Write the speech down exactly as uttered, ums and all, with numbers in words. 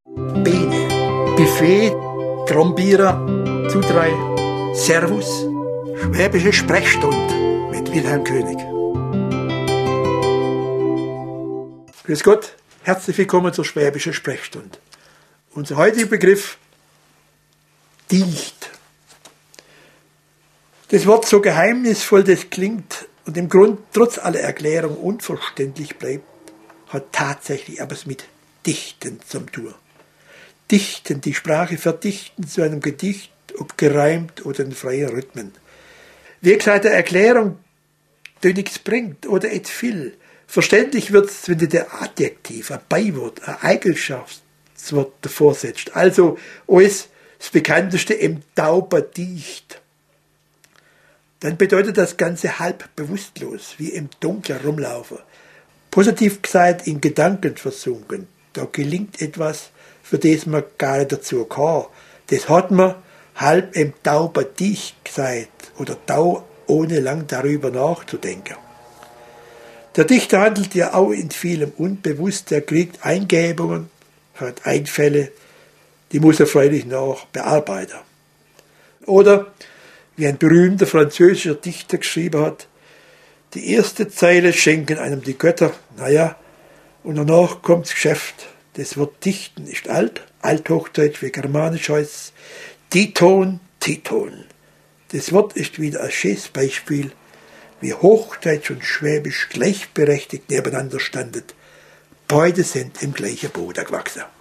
Bene, Buffet, Trombierer, zu drei, Servus, Schwäbische Sprechstunde mit Wilhelm König. Grüß Gott, herzlich willkommen zur Schwäbischen Sprechstunde. Unser heutiger Begriff, dicht. Das Wort, so geheimnisvoll das klingt und im Grund trotz aller Erklärung unverständlich bleibt, hat tatsächlich etwas mit Dichten zum tun. Dichten, die Sprache verdichten zu einem Gedicht, ob gereimt oder in freien Rhythmen. Wie gesagt, eine Erklärung, die nichts bringt oder et viel. Verständlich wird es, wenn du der Adjektiv, ein Beiwort, ein Eigenschaftswort davor setzt. Also alles das bekannteste im Tauber dicht. Dann bedeutet das Ganze halb bewusstlos, wie im Dunkeln rumlaufen. Positiv gesagt, in Gedanken versunken. Da gelingt etwas, für das man gar nicht dazu kann. Das hat man halb im Tauber dicht gesagt oder tau, ohne lang darüber nachzudenken. Der Dichter handelt ja auch in vielem unbewusst, er kriegt Eingebungen, hat Einfälle, die muss er freilich noch bearbeiten. Oder, wie ein berühmter französischer Dichter geschrieben hat, die erste Zeile schenken einem die Götter, naja, und danach kommt's Geschäft. Das Wort dichten ist alt, althochdeutsch wie germanisch heißt Titon, Titon. Das Wort ist wieder ein schönes Beispiel, wie Hochdeutsch und Schwäbisch gleichberechtigt nebeneinander standen. Beide sind im gleichen Boden gewachsen.